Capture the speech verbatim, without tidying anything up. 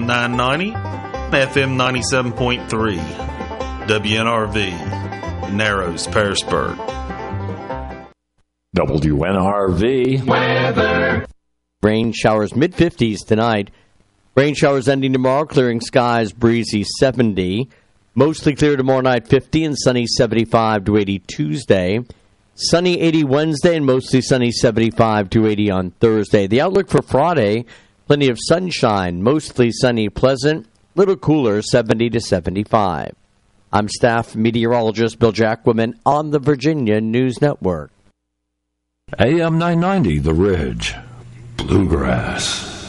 nine ninety, F M ninety-seven point three, W N R V, Narrows, Pearisburg. W N R V weather. Rain showers mid fifties tonight. Rain showers ending tomorrow, clearing skies, breezy seventy. Mostly clear tomorrow night, fifty, and sunny seventy-five to eighty Tuesday. Sunny eighty Wednesday, and mostly sunny seventy-five to eighty on Thursday. The outlook for Friday, plenty of sunshine, mostly sunny, pleasant, little cooler, seventy to seventy-five. I'm staff meteorologist Bill Jacquemin on the Virginia News Network. A M nine ninety, The Ridge, Bluegrass.